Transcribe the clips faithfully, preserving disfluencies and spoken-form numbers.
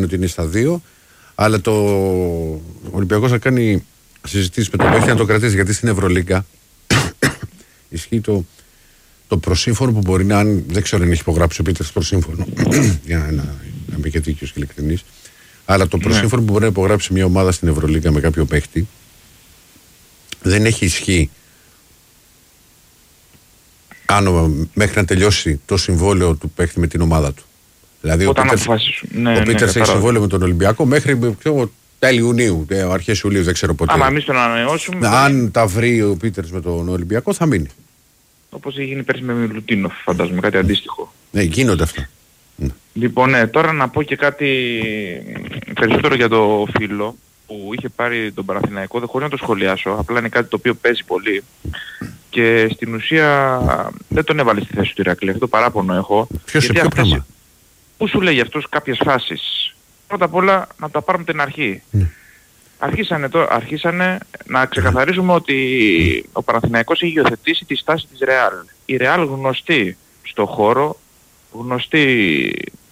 ότι είναι στα δύο. Αλλά το Ολυμπιακός θα κάνει συζητήσεις με τον παίκτη να το κρατήσει, γιατί στην Ευρωλίγκα ισχύει το, το προσύμφωνο που μπορεί να, αν δεν ξέρω αν έχει υπογράψει ο Πίτερς προσύμφωνο για να, να, να μπει και δίκαιος και ειλικρινής, αλλά το προσύμφωνο που μπορεί να υπογράψει μια ομάδα στην Ευρωλίγκα με κάποιο παίκτη δεν έχει ισχύ άνω, μέχρι να τελειώσει το συμβόλαιο του παίκτη με την ομάδα του. Δηλαδή όταν ο Πίτερς, ναι, ο Πίτερς ναι, έχει συμβόλαιο με τον Ολυμπιακό μέχρι ξέρω, τέλη Ιουνίου, αρχές Ιουλίου, δεν ξέρω πότε. Άμα εμείς τον ανανεώσουμε. Αν τα βρει ο Πίτερς με τον Ολυμπιακό θα μείνει. Όπως έχει γίνει πέρσι με Μιλουτίνοφ, φαντάζομαι, κάτι αντίστοιχο. Ναι, γίνονται αυτά. Λοιπόν, ναι, τώρα να πω και κάτι περισσότερο για το φίλο που είχε πάρει τον Παναθηναϊκό, δεν χωρίς να το σχολιάσω, απλά είναι κάτι το οποίο παίζει πολύ και στην ουσία δεν τον έβαλε στη θέση του Ηρακλή, αυτό το παράπονο έχω. Ποιος σε ποιο πράγμα? Πού σου λέει αυτός κάποιες φάσεις? Πρώτα απ' όλα να τα πάρουμε την αρχή. Mm. Αρχίσανε, το, αρχίσανε να ξεκαθαρίζουμε mm. ότι mm. ο Παναθηναϊκός έχει υιοθετήσει τη στάση της Ρεάλ. Η Ρεάλ γνωστή στο χώρο, γνωστή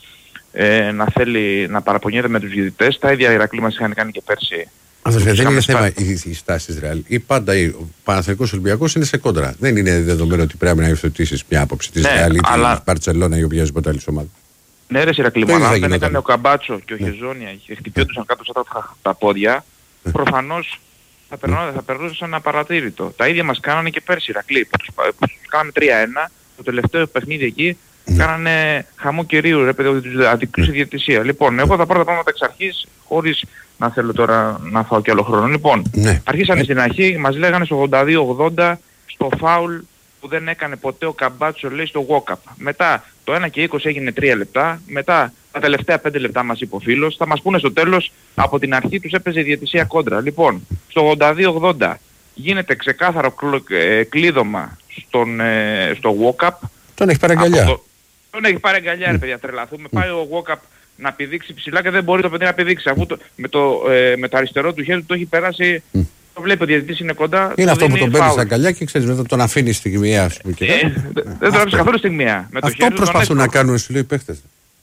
ε, να θέλει να παραπονιέται με τους διαιτητές. Τα ίδια Ηρακλή μας είχαν κάνει και πέρσι. Αδερφέ, δεν είναι θέμα η, η στάση της Ρεάλ. Ή πάντα ο Παναθηναϊκός Ολυμπιακός είναι σε κόντρα. Δεν είναι δεδομένο ότι πρέπει να υιοθετήσεις μια άποψη της Ρεάλ ναι, ή αλλά... της Μπαρτσελώνα ή οποιασδήποτε άλλη ομάδα. Ναι, ρε Ηρακλή, αλλά αν δεν έκανε ο Καμπάτσο και ο ναι. Χεζόνια και χτυπιόντουσαν κάτω στα τα πόδια, ναι. προφανώς θα, περνώ, θα περνούσαν ένα παρατήρητο. Τα ίδια μας κάνανε και πέρσι Ηρακλή, που τους, που τους κάναμε τρία ένα, το τελευταίο παιχνίδι εκεί, ναι. κάνανε χαμό κυρίου, ρε παιδί, ότι τους αντικρούσε η διαιτησία. Λοιπόν, εγώ θα πάρω τα πράγματα εξ αρχής, χωρίς να θέλω τώρα να φάω κι άλλο χρόνο. Λοιπόν, ναι. αρχίσανε ναι. στην αρχή, μας λέγανε στο ογδόντα δύο ογδόντα στο φάουλ που δεν έκανε ποτέ ο Καμπάτσο, λέει, στο walk-up. Μετά το ένα και είκοσι έγινε τρία λεπτά, μετά τα τελευταία πέντε λεπτά μας είπε ο φίλος, θα μας πούνε στο τέλος, από την αρχή τους έπαιζε η διαιτησία κόντρα. Λοιπόν, στο ογδόντα δύο ογδόντα γίνεται ξεκάθαρο κλο, ε, κλείδωμα στον, ε, στο walk-up. Τον έχει πάρει αγκαλιά. Το, τον έχει πάρει αγκαλιά, ρε παιδιά, τρελαθούμε. Mm. Πάει ο walk-up να πηδήξει ψηλά και δεν μπορεί το παιδί να πηδήξει, αφού το, με, το, ε, με το αριστερό του χέρι του το έχει περάσει... Mm. Το βλέπει ο διαιτητής είναι κοντά. Είναι αυτό που τον παίρνει στα αγκαλιά και ξέρεις μετά τον αφήνει στιγμιαία. Δεν τον αφήνει καθόλου στιγμιαία. Αυτό προσπαθούν να κάνουν οι οι παίχτες.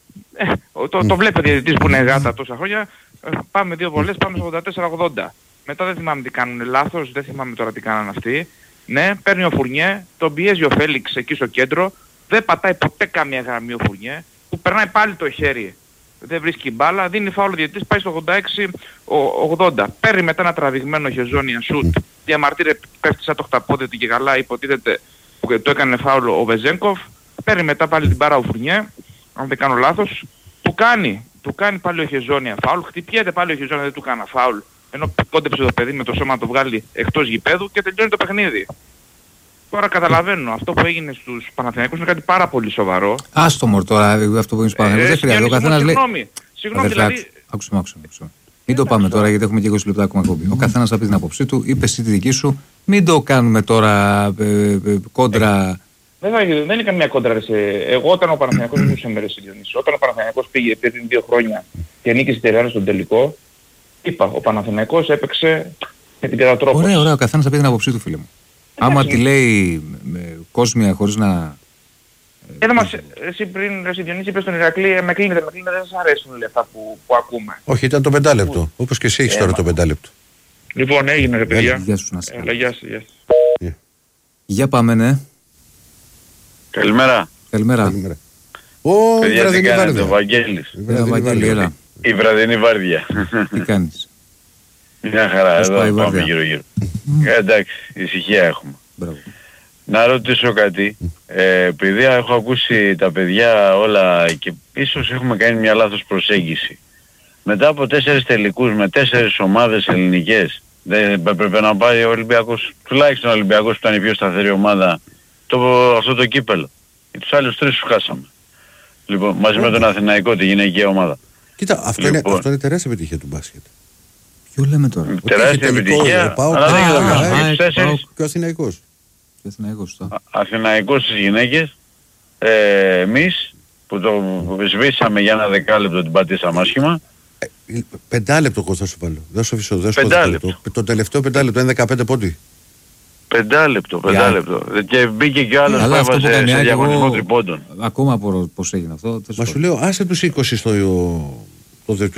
Το βλέπει ο διαιτητής που είναι γάτα τόσα χρόνια. Πάμε δύο βολές, πάμε στο ογδόντα τέσσερα ογδόντα. Μετά δεν θυμάμαι τι κάνουν λάθος, δεν θυμάμαι τώρα τι κάνανε αυτοί. Ναι, παίρνει ο Φουρνιέ, τον πιέζει ο Φέλιξ εκεί στο κέντρο. Δεν πατάει ποτέ καμία γραμμή ο Φουρνιέ. Που περνάει πάλι το χέρι. Δεν βρίσκει μπάλα, δίνει φάουλο διαιτητής, πάει στο ογδόντα έξι ογδόντα. Παίρνει μετά ένα τραβηγμένο Χεζόνια σουτ. Διαμαρτύρε, πέφτει σαν το χταπόδι του και καλά, υποτίθεται που το έκανε φάουλο ο Βεζένκοφ. Παίρνει μετά πάλι την μπάρα ο Φουρνιέ, αν δεν κάνω λάθος. Του κάνει, του κάνει πάλι ο Χεζόνια φάουλ. Χτυπιέται πάλι ο Χεζόνια, δεν του κάνα φάουλ. Ενώ κόντεψε το παιδί με το σώμα να το βγάλει εκτός γηπέδου και τελειώνει το παιχνίδι. Τώρα καταλαβαίνω, αυτό που έγινε στους Παναθηναϊκούς είναι κάτι πάρα πολύ σοβαρό. Άστο μωρ τώρα, αυτό που είναι στους Παναθηναϊκούς, δεν χρειάζεται. Ο καθένας λέει... Συγγνώμη, συγγνώμη δηλαδή... Άκουσε με, άκουσε με. Μην το πάμε τώρα γιατί έχουμε και είκοσι λεπτά ακόμα εκπομπή. Ο καθένας θα πει την άποψή του, είπε εσύ τη δική σου, μην το κάνουμε τώρα ε, ε, κόντρα... Δεν, θα, δεν είναι καμία κόντρα. Ρε, σε... Εγώ όταν ο Παναθηναϊκός δεν μου μέρες Διονύση, όταν ο Παναθηναϊκός πήγε πριν δύο χρόνια και νίκησε τη Ρεάλ στον τελικό, είπα, ο Παναθηναϊκός έπαιξε με την κατατρόπωση. Ωραία, ωραία, ο καθένας θα πει την άποψή του, φίλε μου. Άμα τη λέει με κόσμια χωρίς να... Εδώ μας, εσύ πριν, εσύ Διονύση, είπες στον Ηρακλή, με κλείνετε, με κλείνετε, δεν σας αρέσουν όλοι αυτά που, που ακούμε. Όχι, ήταν το πεντάλεπτο, όπως και εσύ έχεις τώρα το πεντάλεπτο. Λοιπόν, έγινε ρε παιδιά. Γεια σου, να σε καλά. Γεια σου, γεια σου. Για πάμε, ναι. Καλημέρα. Καλημέρα. Ω, η βραδινή βάρδια. Ο Βαγγέλης. Η βραδινή βάρδια. Τι κάνεις? Μια χαρά, εδώ πάμε γύρω γύρω. Εντάξει, ησυχία έχουμε. Μπράβο. Να ρωτήσω κάτι, ε, επειδή έχω ακούσει τα παιδιά όλα και ίσως έχουμε κάνει μια λάθος προσέγγιση. Μετά από τέσσερις τελικούς με τέσσερις ομάδες ελληνικές, δεν έπρεπε να πάει ο Ολυμπιακός, τουλάχιστον ο Ολυμπιακός που ήταν η πιο σταθερή ομάδα, το, αυτό το κύπελο. Και τους άλλους τρεις τους χάσαμε. Λοιπόν, μαζί με τον Αθηναϊκό, τη γυναικεία ομάδα. Κοίτα, αυτό, λοιπόν, είναι, αυτό είναι τεράστια επιτυχία του μπάσκετ. Ποιο λέμε τώρα? Τεράστια επιτυχία, αλλά δεν είναι και ο Αθηναϊκός. Αθηναϊκός στις γυναίκες, ε, εμείς που το σβήσαμε για ένα δεκάλεπτο την πατήσαμε άσχημα. Ε, πεντάλεπτο Κώστα σου βάλω. Δεν σου αφήσω. Πεντάλεπτο. Το τελευταίο πεντάλεπτο είναι δεκαπέντε πόντι. Πεντάλεπτο, πεντάλεπτο. Και μπήκε και ο άλλος που έβαζε σε διαγωνισμό τριπώντων. Ακόμα απορώ πώς έγινε αυτό. Μα σου λέω άσε τους είκοσι στο...